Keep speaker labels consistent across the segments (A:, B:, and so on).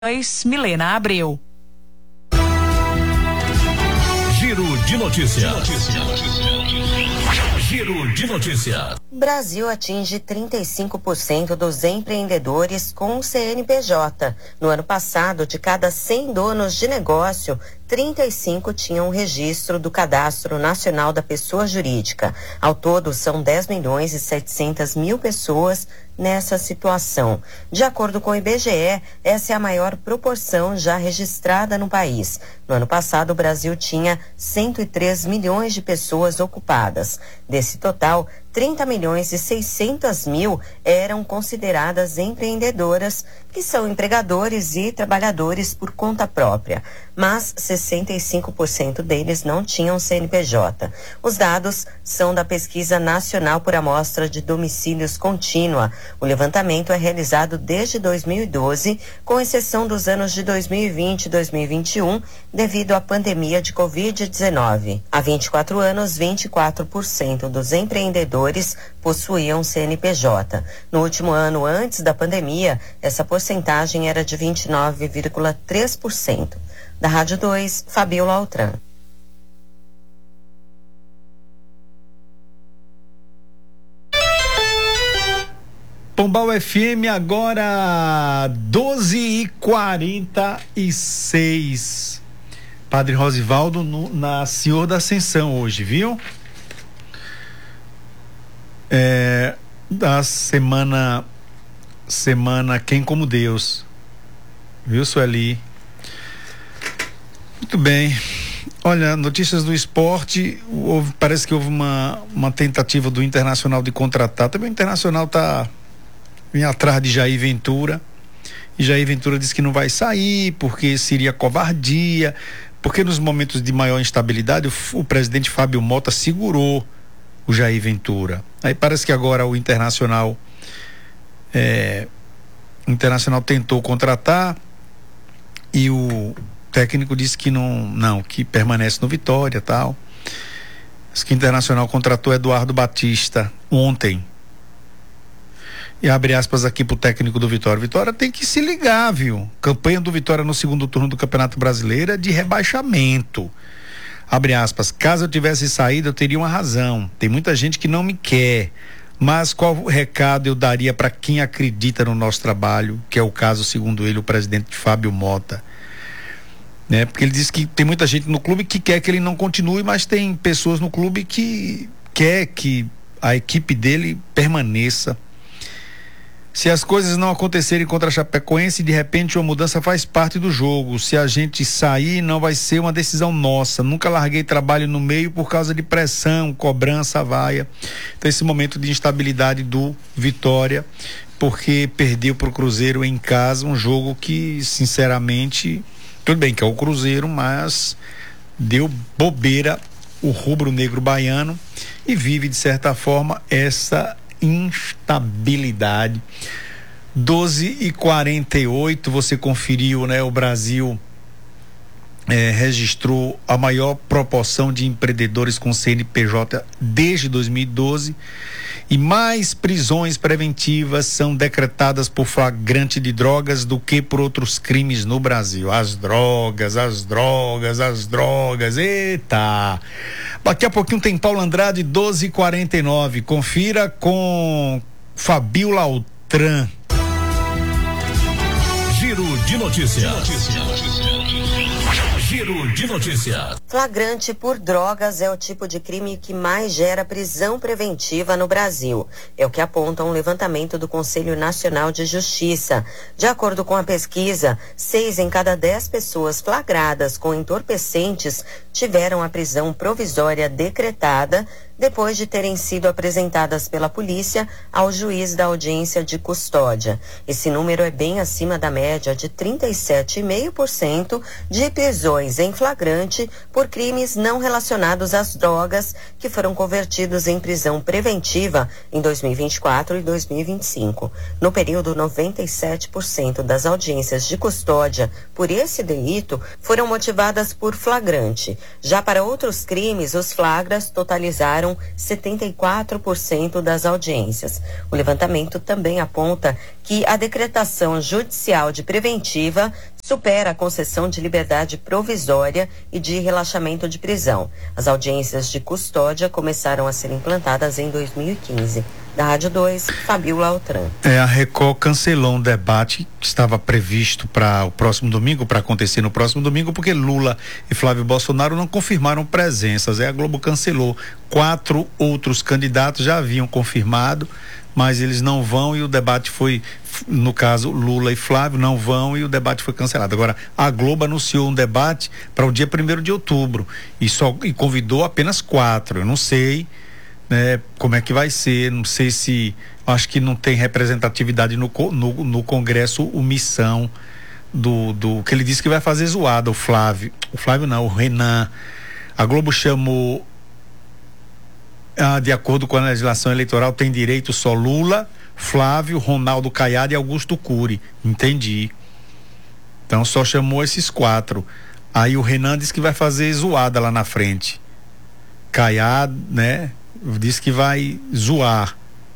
A: Milena Abreu.
B: Giro de notícias. Giro de notícias.
C: Brasil atinge 35% dos empreendedores com CNPJ. No ano passado, de cada 100 donos de negócio, 35 tinham registro do Cadastro Nacional da Pessoa Jurídica. Ao todo, são 10.700.000 pessoas nessa situação. De acordo com o IBGE, essa é a maior proporção já registrada no país. No ano passado, o Brasil tinha 103 milhões de pessoas ocupadas. Desse total, 30.600.000 eram consideradas empreendedoras, que são empregadores e trabalhadores por conta própria, mas 65% deles não tinham CNPJ. Os dados são da Pesquisa Nacional por Amostra de Domicílios Contínua. O levantamento é realizado desde 2012, com exceção dos anos de 2020 e 2021, devido à pandemia de Covid-19. Há 24 anos, 24% dos empreendedores possuíam CNPJ. No último ano, antes da pandemia, essa porcentagem era de 29,3%. Da Rádio 2, Fabiola Altran.
D: Pombal FM agora 12h46. Padre Rosivaldo na Senhor da Ascensão hoje, viu? Da semana Quem Como Deus, viu, Sueli? Muito bem. Olha, notícias do esporte. Parece que houve uma tentativa do Internacional de contratar. Também o Internacional vem atrás de Jair Ventura, e Jair Ventura disse que não vai sair porque seria covardia, porque nos momentos de maior instabilidade o presidente Fábio Mota segurou o Jair Ventura. Aí parece que agora o Internacional tentou contratar e o técnico disse que não, que permanece no Vitória e tal. Diz que o Internacional contratou Eduardo Batista ontem. E abre aspas aqui pro técnico do Vitória. Vitória tem que se ligar, viu? Campanha do Vitória no segundo turno do Campeonato Brasileiro é de rebaixamento. Abre aspas, caso eu tivesse saído eu teria uma razão, tem muita gente que não me quer, mas qual recado eu daria para quem acredita no nosso trabalho, que é o caso, segundo ele, o presidente Fábio Mota, né? Porque ele diz que tem muita gente no clube que quer que ele não continue, mas tem pessoas no clube que quer que a equipe dele permaneça. Se as coisas não acontecerem contra a Chapecoense, de repente uma mudança faz parte do jogo. Se a gente sair, não vai ser uma decisão nossa. Nunca larguei trabalho no meio por causa de pressão, cobrança, vaia. Então esse momento de instabilidade do Vitória, porque perdeu para o Cruzeiro em casa, um jogo que, sinceramente, tudo bem que é o Cruzeiro, mas deu bobeira o rubro-negro baiano e vive, de certa forma, essa instabilidade. 12h48, você conferiu, né? O Brasil registrou a maior proporção de empreendedores com CNPJ desde 2012 e mais prisões preventivas são decretadas por flagrante de drogas do que por outros crimes no Brasil. As drogas, eita! Daqui a pouquinho tem Paulo Andrade, 12h49. Confira com Fabiola Altran.
B: Giro de notícias. Giro de notícias.
C: Flagrante por drogas é o tipo de crime que mais gera prisão preventiva no Brasil. É o que aponta um levantamento do Conselho Nacional de Justiça. De acordo com a pesquisa, 6 em cada 10 pessoas flagradas com entorpecentes tiveram a prisão provisória decretada depois de terem sido apresentadas pela polícia ao juiz da audiência de custódia. Esse número é bem acima da média de 37,5% de prisões em flagrante por crimes não relacionados às drogas que foram convertidos em prisão preventiva em 2024 e 2025. No período, 97% das audiências de custódia por esse delito foram motivadas por flagrante. Já para outros crimes, os flagras totalizaram 74% das audiências. O levantamento também aponta que a decretação judicial de preventiva supera a concessão de liberdade provisória e de relaxamento de prisão. As audiências de custódia começaram a ser implantadas em 2015. Da Rádio 2, Fabiola Altran.
D: A Record cancelou um debate que estava previsto para o próximo domingo, para acontecer no próximo domingo, porque Lula e Flávio Bolsonaro não confirmaram presenças. A Globo cancelou. 4 outros candidatos já haviam confirmado, mas eles não vão e o debate foi, no caso, Lula e Flávio não vão e o debate foi cancelado. Agora, a Globo anunciou um debate para o dia 1º de outubro e convidou apenas 4. Eu não sei, né, como é que vai ser, não sei se, acho que não tem representatividade no Congresso, omissão do que ele disse que vai fazer zoada, o Flávio não, o Renan. A Globo chamou, de acordo com a legislação eleitoral, tem direito só Lula, Flávio, Ronaldo Caiado e Augusto Cury. Entendi. Então só chamou esses 4. Aí o Renan disse que vai fazer zoada lá na frente. Caiado, né, disse que vai zoar.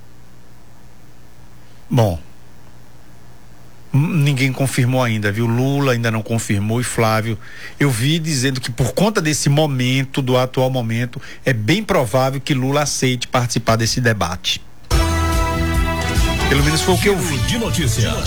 D: Bom, ninguém confirmou ainda, viu? Lula ainda não confirmou e Flávio, eu vi dizendo que por conta desse momento, do atual momento, é bem provável que Lula aceite participar desse debate. Pelo menos foi o que eu vi.
B: Giro de notícias.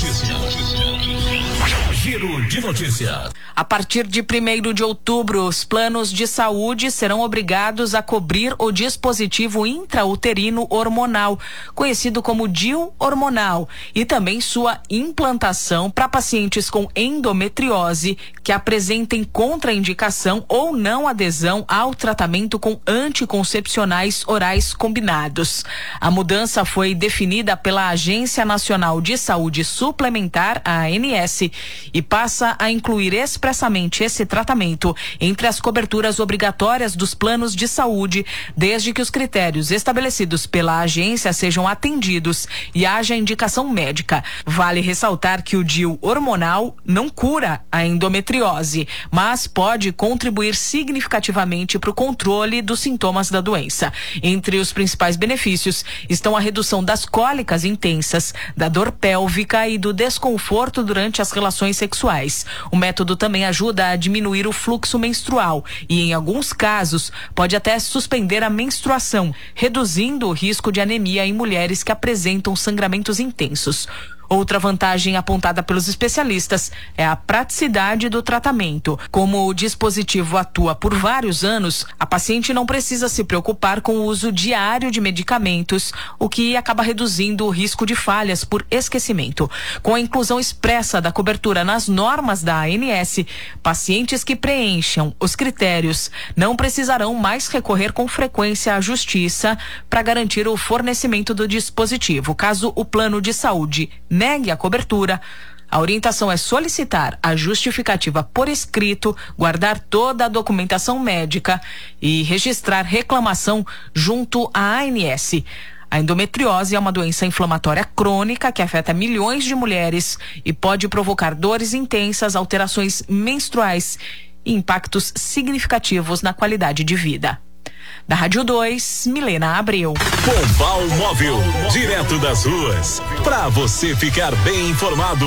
B: Giro de notícias.
A: A partir de 1º de outubro, os planos de saúde serão obrigados a cobrir o dispositivo intrauterino hormonal, conhecido como DIU hormonal, e também sua implantação para pacientes com endometriose que apresentem contraindicação ou não adesão ao tratamento com anticoncepcionais orais combinados. A mudança foi definida pela Agência Nacional de Saúde Suplementar, a ANS, e passa a incluir expressamente esse tratamento entre as coberturas obrigatórias dos planos de saúde, desde que os critérios estabelecidos pela agência sejam atendidos e haja indicação médica. Vale ressaltar que o DIU hormonal não cura a endometriose, mas pode contribuir significativamente para o controle dos sintomas da doença. Entre os principais benefícios estão a redução das cólicas intensas, da dor pélvica e do desconforto durante as relações sexuais. O método também ajuda a diminuir o fluxo menstrual e, em alguns casos, pode até suspender a menstruação, reduzindo o risco de anemia em mulheres que apresentam sangramentos intensos. Outra vantagem apontada pelos especialistas é a praticidade do tratamento. Como o dispositivo atua por vários anos, a paciente não precisa se preocupar com o uso diário de medicamentos, o que acaba reduzindo o risco de falhas por esquecimento. Com a inclusão expressa da cobertura nas normas da ANS, pacientes que preencham os critérios não precisarão mais recorrer com frequência à justiça para garantir o fornecimento do dispositivo. Caso o plano de saúde negue a cobertura, a orientação é solicitar a justificativa por escrito, guardar toda a documentação médica e registrar reclamação junto à ANS. A endometriose é uma doença inflamatória crônica que afeta milhões de mulheres e pode provocar dores intensas, alterações menstruais e impactos significativos na qualidade de vida. Da Rádio 2, Milena Abreu.
B: Pombal Móvel, direto das ruas, para você ficar bem informado.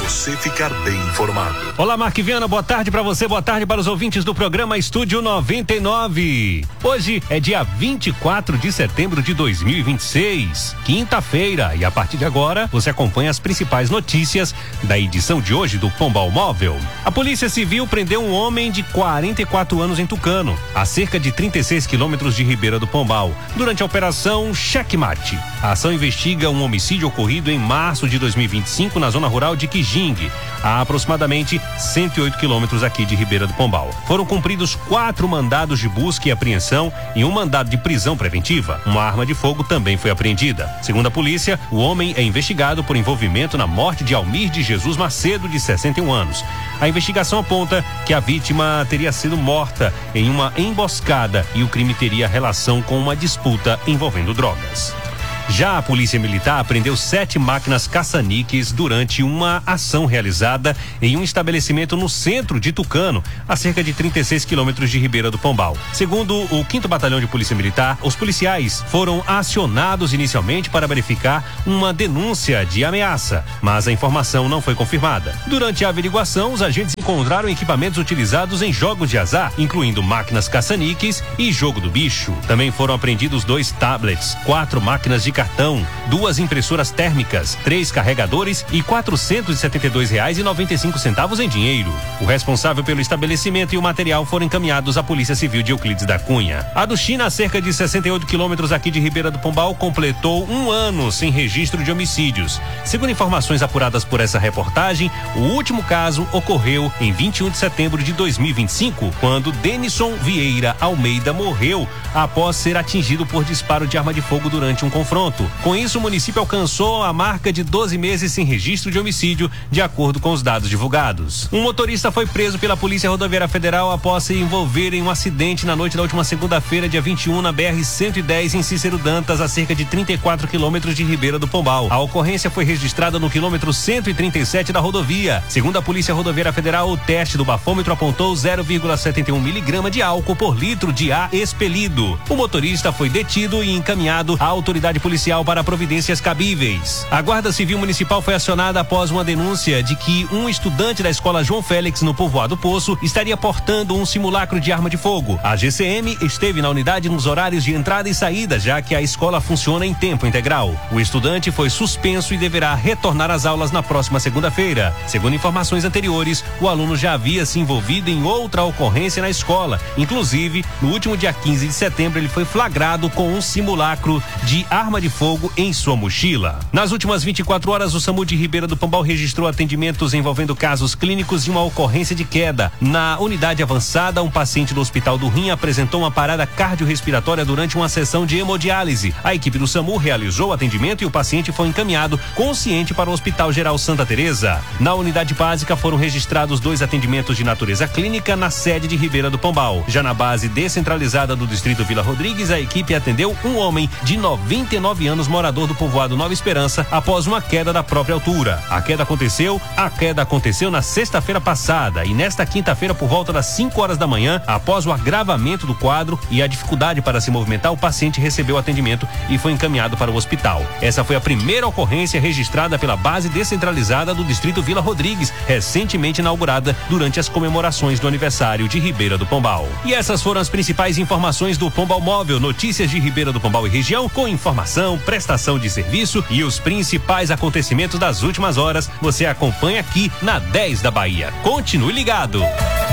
E: Olá, Mark Viana, boa tarde para você, boa tarde para os ouvintes do programa Estúdio 99. Hoje é dia 24 de setembro de 2026, quinta-feira, e a partir de agora você acompanha as principais notícias da edição de hoje do Pombal Móvel. A Polícia Civil prendeu um homem de 44 anos em Tucano, a cerca de 36 quilômetros de Ribeira do Pombal, durante a operação Checkmate. A ação investiga um homicídio ocorrido em março de 2025 na zona rural de Quijingue, a aproximadamente 108 quilômetros aqui de Ribeira do Pombal. Foram cumpridos 4 mandados de busca e apreensão e um mandado de prisão preventiva. Uma arma de fogo também foi apreendida. Segundo a polícia, o homem é investigado por envolvimento na morte de Almir de Jesus Macedo, de 61 anos. A investigação aponta que a vítima teria sido morta em uma emboscada e o crime teria relação com uma disputa envolvendo drogas. Já a Polícia Militar apreendeu 7 máquinas caça-níqueis durante uma ação realizada em um estabelecimento no centro de Tucano, a cerca de 36 quilômetros de Ribeira do Pombal. Segundo o 5º Batalhão de Polícia Militar, os policiais foram acionados inicialmente para verificar uma denúncia de ameaça, mas a informação não foi confirmada. Durante a averiguação, os agentes encontraram equipamentos utilizados em jogos de azar, incluindo máquinas caça-níqueis e jogo do bicho. Também foram apreendidos 2 tablets, 4 máquinas de cartão, 2 impressoras térmicas, 3 carregadores e R$ 472,95 em dinheiro. O responsável pelo estabelecimento e o material foram encaminhados à Polícia Civil de Euclides da Cunha. A do China, a cerca de 68 quilômetros aqui de Ribeira do Pombal, completou 1 ano sem registro de homicídios. Segundo informações apuradas por essa reportagem, o último caso ocorreu em 21 de setembro de 2025, quando Denison Vieira Almeida morreu após ser atingido por disparo de arma de fogo durante um confronto. Com isso, o município alcançou a marca de 12 meses sem registro de homicídio, de acordo com os dados divulgados. Um motorista foi preso pela Polícia Rodoviária Federal após se envolver em um acidente na noite da última segunda-feira, dia 21, na BR-110, em Cícero Dantas, a cerca de 34 quilômetros de Ribeira do Pombal. A ocorrência foi registrada no quilômetro 137 da rodovia. Segundo a Polícia Rodoviária Federal, o teste do bafômetro apontou 0,71 miligrama de álcool por litro de ar expelido. O motorista foi detido e encaminhado à autoridade policial para providências cabíveis. A Guarda Civil Municipal foi acionada após uma denúncia de que um estudante da escola João Félix, no povoado Poço, estaria portando um simulacro de arma de fogo. A GCM esteve na unidade nos horários de entrada e saída, já que a escola funciona em tempo integral. O estudante foi suspenso e deverá retornar às aulas na próxima segunda-feira. Segundo informações anteriores, o aluno já havia se envolvido em outra ocorrência na escola. Inclusive, no último dia 15 de setembro, ele foi flagrado com um simulacro de arma de fogo em sua mochila. Nas últimas 24 horas, o SAMU de Ribeira do Pombal registrou atendimentos envolvendo casos clínicos de uma ocorrência de queda. Na unidade avançada, um paciente do Hospital do Rim apresentou uma parada cardiorrespiratória durante uma sessão de hemodiálise. A equipe do SAMU realizou o atendimento e o paciente foi encaminhado consciente para o Hospital Geral Santa Teresa. Na unidade básica foram registrados 2 atendimentos de natureza clínica na sede de Ribeira do Pombal. Já na base descentralizada do distrito Vila Rodrigues, a equipe atendeu um homem de 99 anos, morador do povoado Nova Esperança, após uma queda da própria altura. A queda aconteceu na sexta-feira passada e nesta quinta-feira, por volta das 5 horas da manhã, após o agravamento do quadro e a dificuldade para se movimentar, o paciente recebeu atendimento e foi encaminhado para o hospital. Essa foi a primeira ocorrência registrada pela base descentralizada do distrito Vila Rodrigues, recentemente inaugurada durante as comemorações do aniversário de Ribeira do Pombal. E essas foram as principais informações do Pombal Móvel, notícias de Ribeira do Pombal e região, com informação, prestação de serviço e os principais acontecimentos das últimas horas. Você acompanha aqui na 10 da Bahia. Continue ligado.